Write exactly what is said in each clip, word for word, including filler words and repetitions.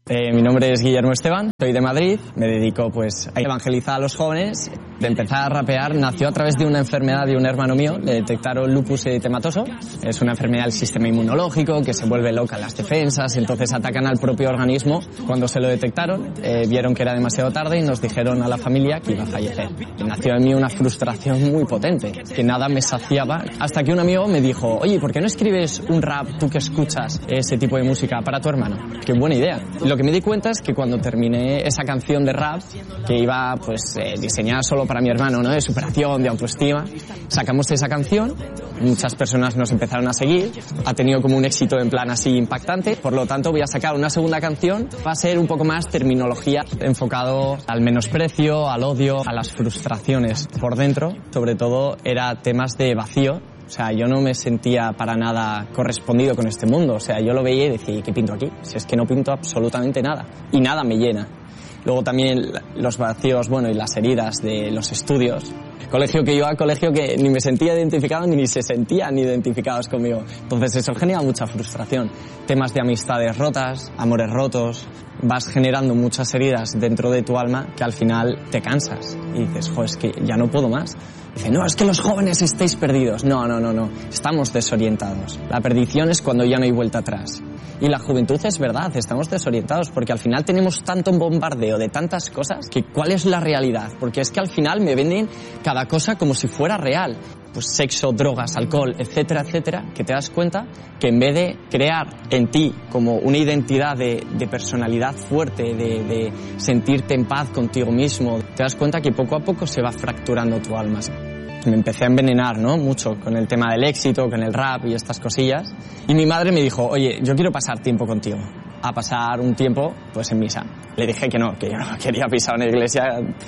Eh, mi nombre es Guillermo Esteban, soy de Madrid, me dedico pues a evangelizar a los jóvenes. De empezar a rapear nació a través de una enfermedad de un hermano mío, le detectaron lupus eritematoso. Es una enfermedad del sistema inmunológico que se vuelve loca en las defensas, entonces atacan al propio organismo. Cuando se lo detectaron, eh, vieron que era demasiado tarde y nos dijeron a la familia que iba a fallecer. Y nació en mí una frustración muy potente, que nada me saciaba, hasta que un amigo me dijo, oye, ¿por qué no escribes un rap, tú que escuchas ese tipo de música, para tu hermano? Qué buena idea. Y lo que me di cuenta es que cuando terminé esa canción de rap, que iba pues eh, diseñada solo para mi hermano, ¿no? De superación, de autoestima, sacamos esa canción, muchas personas nos empezaron a seguir, ha tenido como un éxito en plan así impactante, por lo tanto voy a sacar una segunda canción, va a ser un poco más terminología enfocado al menosprecio, al odio, a las frustraciones por dentro, sobre todo era temas de vacío. O sea, yo no me sentía para nada correspondido con este mundo. O sea, yo lo veía y decía, ¿qué pinto aquí? Si es que no pinto absolutamente nada. Y nada me llena. Luego también los vacíos, bueno, y las heridas de los estudios. Colegio que iba, colegio que ni me sentía identificado ni se sentían identificados conmigo. Entonces eso genera mucha frustración. Temas de amistades rotas, amores rotos. Vas generando muchas heridas dentro de tu alma que al final te cansas. Y dices, jo, es que ya no puedo más. Dice, no, es que los jóvenes estáis perdidos. No, no, no, no. Estamos desorientados. La perdición es cuando ya no hay vuelta atrás. Y la juventud es verdad, estamos desorientados porque al final tenemos tanto bombardeo de tantas cosas que ¿cuál es la realidad? Porque es que al final me venden cada cosa como si fuera real. Pues sexo, drogas, alcohol, etcétera, etcétera, que te das cuenta que en vez de crear en ti como una identidad de, de personalidad fuerte, de, de sentirte en paz contigo mismo, te das cuenta que poco a poco se va fracturando tu alma. Me empecé a envenenar, ¿no? Mucho con el tema del éxito, con el rap y estas cosillas. Y mi madre me dijo, oye, yo quiero pasar tiempo contigo. A pasar un tiempo, pues en misa. Le dije que no, que yo no quería pisar una iglesia.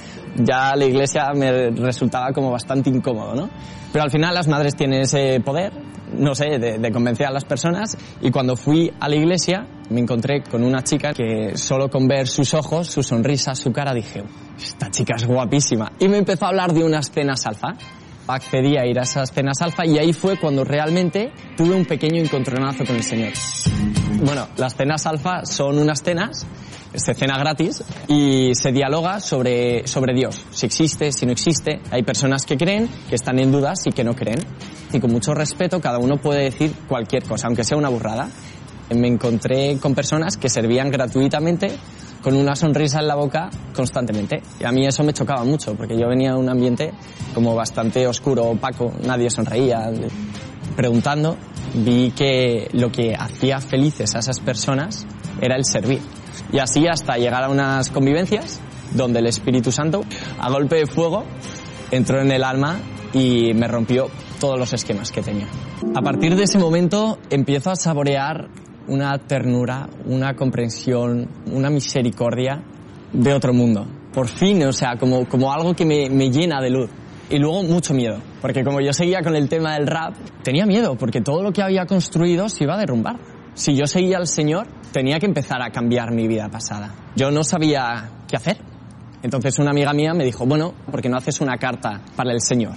Ya la iglesia me resultaba como bastante incómodo, ¿no? Pero al final las madres tienen ese poder, no sé, de, de convencer a las personas. Y cuando fui a la iglesia, me encontré con una chica que solo con ver sus ojos, su sonrisa, su cara, dije, esta chica es guapísima. Y me empezó a hablar de unas cenas alfa. Accedí a ir a esas cenas alfa y ahí fue cuando realmente tuve un pequeño encontronazo con el Señor. Bueno, las cenas alfa son unas cenas, se cena gratis y se dialoga sobre, sobre Dios, si existe, si no existe. Hay personas que creen, que están en dudas y que no creen. Y con mucho respeto cada uno puede decir cualquier cosa, aunque sea una burrada. Me encontré con personas que servían gratuitamente con una sonrisa en la boca constantemente. Y a mí eso me chocaba mucho, porque yo venía de un ambiente como bastante oscuro, opaco, nadie sonreía. Preguntando, vi que lo que hacía felices a esas personas era el servir. Y así hasta llegar a unas convivencias donde el Espíritu Santo, a golpe de fuego, entró en el alma y me rompió todos los esquemas que tenía. A partir de ese momento empiezo a saborear una ternura, una comprensión, una misericordia de otro mundo. Por fin, o sea, como, como algo que me, me llena de luz. Y luego mucho miedo, porque como yo seguía con el tema del rap, tenía miedo, porque todo lo que había construido se iba a derrumbar. Si yo seguía al Señor, tenía que empezar a cambiar mi vida pasada. Yo no sabía qué hacer. Entonces una amiga mía me dijo, bueno, ¿por qué no haces una carta para el Señor?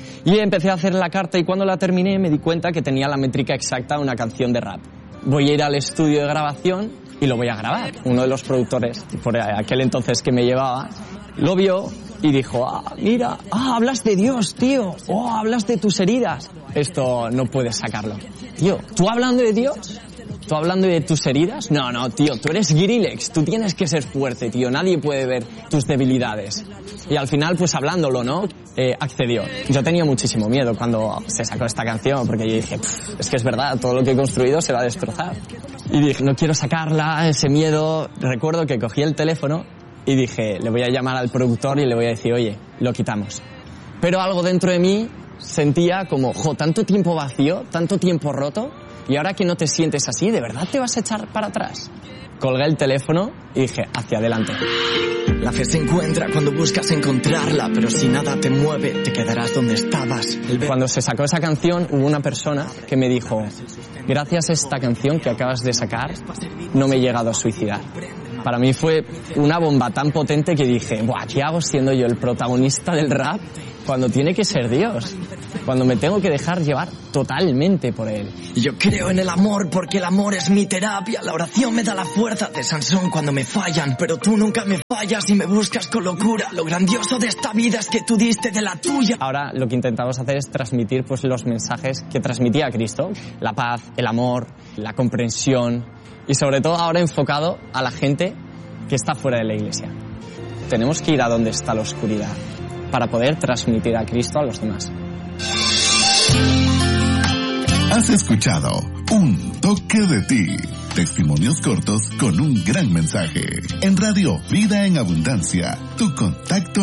Y empecé a hacer la carta y cuando la terminé me di cuenta que tenía la métrica exacta de una canción de rap. Voy a ir al estudio de grabación y lo voy a grabar. Uno de los productores, por aquel entonces que me llevaba, lo vio y dijo, ah, mira, ah, hablas de Dios, tío, oh, hablas de tus heridas. Esto no puedes sacarlo. Tío, ¿tú hablando de Dios? ¿Tú hablando de tus heridas? No, no, tío, tú eres Grillex, tú tienes que ser fuerte, tío, nadie puede ver tus debilidades. Y al final, pues hablándolo, ¿no? Eh, accedió. Yo tenía muchísimo miedo cuando se sacó esta canción, porque yo dije, es que es verdad, todo lo que he construido se va a destrozar. Y dije, no quiero sacarla, ese miedo. Recuerdo que cogí el teléfono y dije, le voy a llamar al productor y le voy a decir, oye, lo quitamos. Pero algo dentro de mí sentía como, jo, tanto tiempo vacío, tanto tiempo roto, y ahora que no te sientes así, ¿de verdad te vas a echar para atrás? Colgué el teléfono y dije, hacia adelante. La fe se encuentra cuando buscas encontrarla, pero si nada te mueve, te quedarás donde estabas. El... Cuando se sacó esa canción, hubo una persona que me dijo, gracias a esta canción que acabas de sacar, no me he llegado a suicidar. Para mí fue una bomba tan potente que dije, buah, ¿qué hago siendo yo el protagonista del rap cuando tiene que ser Dios? cuando me tengo que dejar llevar totalmente por Él. Yo creo en el amor porque el amor es mi terapia. La oración me da la fuerza de Sansón cuando me fallan, pero tú nunca me fallas y me buscas con locura. Lo grandioso de esta vida es que tú diste de la tuya. Ahora lo que intentamos hacer es transmitir pues los mensajes que transmitía Cristo: la paz, el amor, la comprensión, y sobre todo ahora enfocado a la gente que está fuera de la iglesia. Tenemos que ir a donde está la oscuridad para poder transmitir a Cristo a los demás. Has escuchado Un Toque de Ti. Testimonios cortos con un gran mensaje. En Radio Vida en Abundancia, tu contacto